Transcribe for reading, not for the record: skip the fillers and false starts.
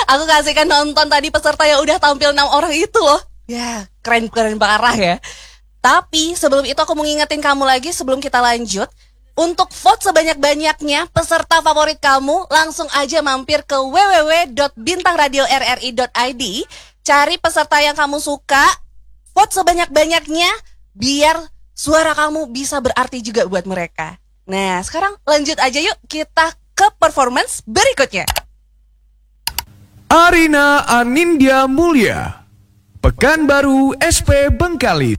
Aku kasihkan nonton tadi peserta yang udah tampil 6 orang itu loh. Ya, keren-keren parah ya. Tapi sebelum itu aku mau ngingetin kamu lagi sebelum kita lanjut. Untuk vote sebanyak-banyaknya peserta favorit kamu, langsung aja mampir ke www.bintangradiorri.id. Cari peserta yang kamu suka, vote sebanyak-banyaknya, biar suara kamu bisa berarti juga buat mereka. Nah, sekarang lanjut aja yuk kita ke performance berikutnya. Arina Anindya Mulya, Pekanbaru SP Bengkalis.